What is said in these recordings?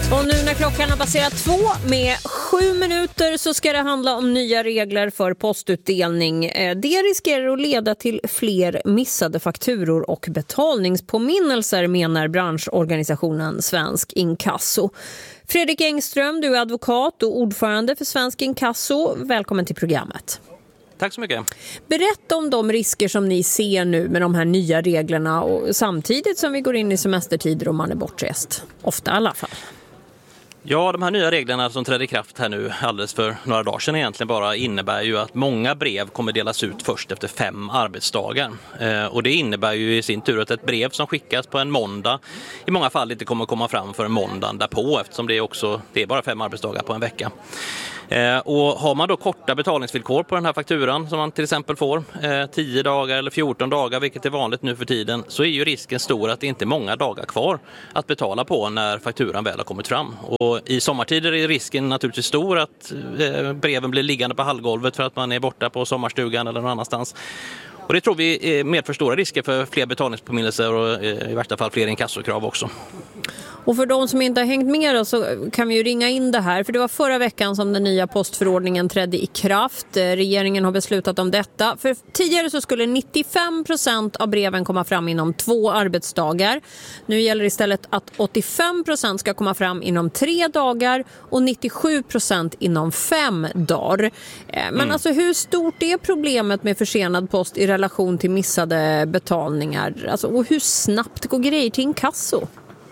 Och nu när klockan har passerat 2 med 7 minuter så ska det handla om nya regler för postutdelning. Det riskerar att leda till fler missade fakturor och betalningspåminnelser, menar branschorganisationen Svensk Inkasso. Fredrik Engström, du är advokat och ordförande för Svensk Inkasso. Välkommen till programmet. Tack så mycket. Berätta om de risker som ni ser nu med de här nya reglerna och samtidigt som vi går in i semestertider och man är bortrest. Ofta i alla fall. Ja, de här nya reglerna som trädde i kraft här nu alldeles för några dagar sedan egentligen bara innebär ju att många brev kommer delas ut först efter 5 arbetsdagar. Och det innebär ju i sin tur att ett brev som skickas på en måndag i många fall inte kommer komma fram för en måndag därpå, eftersom det är bara 5 arbetsdagar på en vecka. Och har man då korta betalningsvillkor på den här fakturan som man till exempel får 10 dagar eller 14 dagar, vilket är vanligt nu för tiden, så är ju risken stor att det inte är många dagar kvar att betala på när fakturan väl har kommit fram. Och i sommartider är risken naturligtvis stor att breven blir liggande på hallgolvet för att man är borta på sommarstugan eller någon annanstans. Och det tror vi medför stora risker för fler betalningspåminnelser och i värsta fall fler inkassokrav också. Och för de som inte har hängt med då, så kan vi ju ringa in det här. För det var förra veckan som den nya postförordningen trädde i kraft. Regeringen har beslutat om detta. För tidigare så skulle 95% av breven komma fram inom 2 arbetsdagar. Nu gäller istället att 85% ska komma fram inom 3 dagar och 97% inom 5 dagar. Men alltså hur stort är problemet med försenad post i relation till missade betalningar? Alltså, och hur snabbt går grejer till inkasso?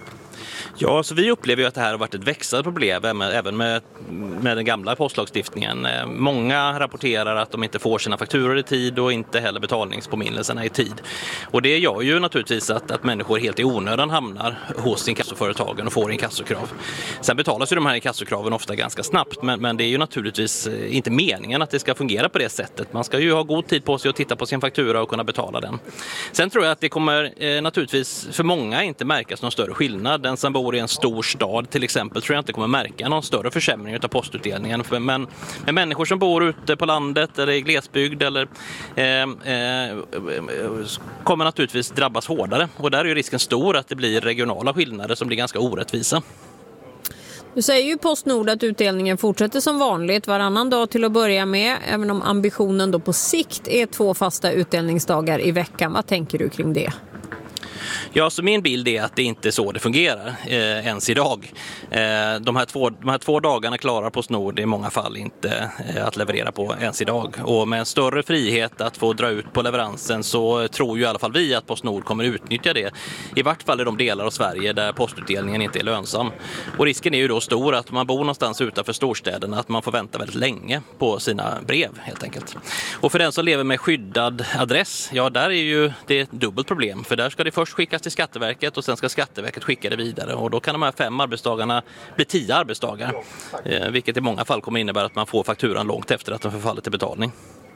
Ja, så vi upplever ju att det här har varit ett växande problem även med den gamla postlagstiftningen. Många rapporterar att de inte får sina fakturor i tid och inte heller betalningspåminnelserna i tid. Och det gör ju naturligtvis att människor helt i onödan hamnar hos inkassoföretagen och får inkassokrav. Sen betalas ju de här inkassokraven ofta ganska snabbt, men det är ju naturligtvis inte meningen att det ska fungera på det sättet. Man ska ju ha god tid på sig att titta på sin faktura och kunna betala den. Sen tror jag att det kommer naturligtvis för många inte märkas någon större skillnad. Den som bor i en stor stad till exempel tror jag inte kommer märka någon större försämring av postutdelningen. Men människor som bor ute på landet eller i glesbygd eller kommer naturligtvis drabbas hårdare. Och där är ju risken stor att det blir regionala skillnader som blir ganska orättvisa. Du säger ju Postnord att utdelningen fortsätter som vanligt varannan dag till att börja med, även om ambitionen då på sikt är 2 fasta utdelningsdagar i veckan. Vad tänker du kring det? Ja, så min bild är att det inte är så det fungerar ens idag. De här två dagarna klarar Postnord i många fall inte att leverera på ens idag. Och med en större frihet att få dra ut på leveransen så tror ju i alla fall vi att Postnord kommer utnyttja det. I vart fall i de delar av Sverige där postutdelningen inte är lönsam. Och risken är ju då stor att man bor någonstans utanför storstäderna att man får vänta väldigt länge på sina brev helt enkelt. Och för den som lever med skyddad adress, ja där är ju det ett dubbelt problem. För där ska det först skickas till Skatteverket och sen ska Skatteverket skicka det vidare. Och då kan de här 5 arbetsdagarna bli 10 arbetsdagar. Vilket i många fall kommer innebära att man får fakturan långt efter att den förfaller till betalning.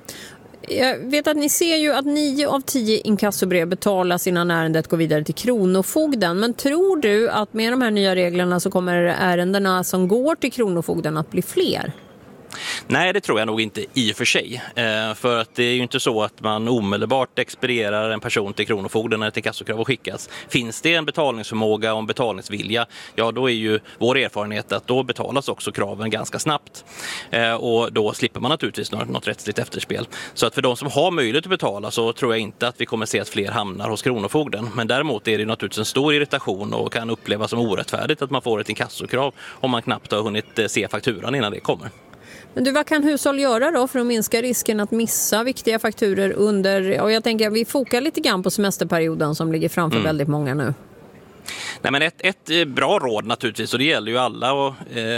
Jag vet att ni ser ju att 9 av 10 inkassobrev betalas innan ärendet går vidare till Kronofogden. Men tror du att med de här nya reglerna så kommer ärendena som går till Kronofogden att bli fler? Nej, det tror jag nog inte i och för sig. För att det är ju inte så att man omedelbart expedierar en person till Kronofogden när ett inkassokrav skickas. Finns det en betalningsförmåga och en betalningsvilja, ja då är ju vår erfarenhet att då betalas också kraven ganska snabbt. Och då slipper man naturligtvis något rättsligt efterspel. Så att för de som har möjlighet att betala så tror jag inte att vi kommer se att fler hamnar hos Kronofogden. Men däremot är det naturligtvis en stor irritation och kan upplevas som orättfärdigt att man får ett inkassokrav om man knappt har hunnit se fakturan innan det kommer. Men du, vad kan hushåll göra då för att minska risken att missa viktiga fakturer under, och jag tänker att vi fokar lite grann på semesterperioden som ligger framför väldigt många nu. Nej, men ett bra råd naturligtvis, och det gäller ju alla och,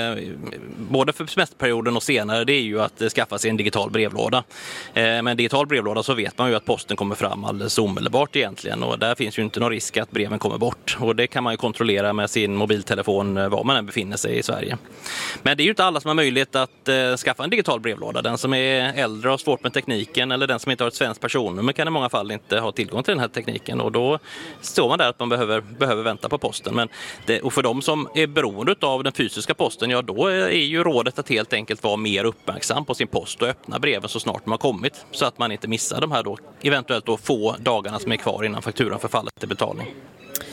både för semesterperioden och senare, det är ju att skaffa sig en digital brevlåda. Med en digital brevlåda så vet man ju att posten kommer fram alldeles omedelbart egentligen, och där finns ju inte någon risk att breven kommer bort, och det kan man ju kontrollera med sin mobiltelefon var man än befinner sig i Sverige. Men det är ju inte alla som har möjlighet att skaffa en digital brevlåda. Den som är äldre och svårt med tekniken eller den som inte har ett svenskt personnummer kan i många fall inte ha tillgång till den här tekniken, och då står man där att man behöver vänta på posten. Men och för de som är beroende av den fysiska posten, ja då är ju rådet att helt enkelt vara mer uppmärksam på sin post och öppna breven så snart de har kommit, så att man inte missar de här då eventuellt då få dagarna som är kvar innan fakturan förfaller till betalning.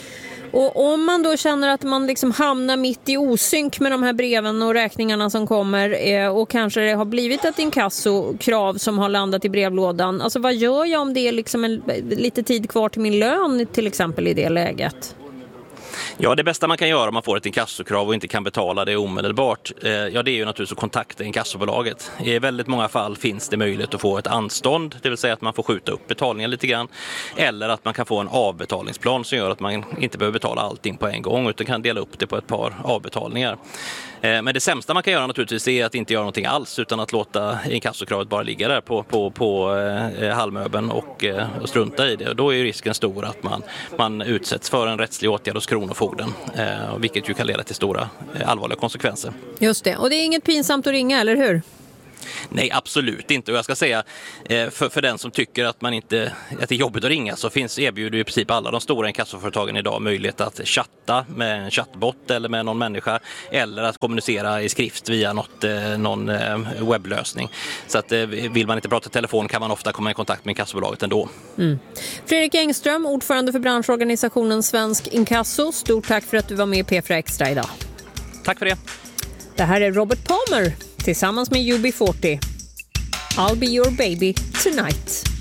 Och om man då känner att man liksom hamnar mitt i osynk med de här breven och räkningarna som kommer och kanske det har blivit ett inkassokrav som har landat i brevlådan. Alltså vad gör jag om det är liksom lite tid kvar till min lön till exempel i det läget? Ja, det bästa man kan göra om man får ett inkassokrav och inte kan betala det omedelbart, det är ju naturligtvis att kontakta inkassobolaget. I väldigt många fall finns det möjlighet att få ett anstånd, det vill säga att man får skjuta upp betalningen lite grann, eller att man kan få en avbetalningsplan som gör att man inte behöver betala allting på en gång utan kan dela upp det på ett par avbetalningar. Men det sämsta man kan göra naturligtvis är att inte göra någonting alls utan att låta inkassokravet bara ligga där på halvmöbeln och strunta i det. Och då är ju risken stor att man utsätts för en rättslig åtgärd hos kronofogden, vilket ju kan leda till stora allvarliga konsekvenser. Just det, och det är inget pinsamt att ringa, eller hur? Nej, absolut inte. Och jag ska säga, för den som tycker att att det är jobbigt att ringa så erbjuder i princip alla de stora inkassoföretagen idag möjlighet att chatta med en chattbot eller med någon människa eller att kommunicera i skrift via någon webblösning. Så att vill man inte prata telefon kan man ofta komma i kontakt med inkassobolaget ändå. Fredrik Engström, ordförande för branschorganisationen Svensk Inkasso. Stort tack för att du var med i P4 Extra idag. Tack för det. Det här är Robert Palmer tillsammans med UB40. I'll be your baby tonight.